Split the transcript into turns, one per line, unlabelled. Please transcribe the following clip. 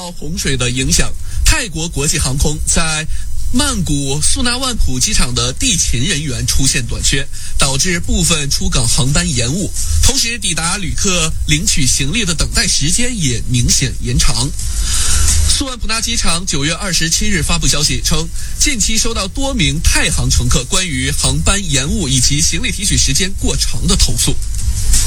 到洪水的影响，泰国国际航空在曼谷素纳万普机场的地勤人员出现短缺，导致部分出港航班延误，同时抵达旅客领取行李的等待时间也明显延长。素万普纳机场9月27日发布消息称，近期收到多名泰航乘客关于航班延误以及行李提取时间过长的投诉。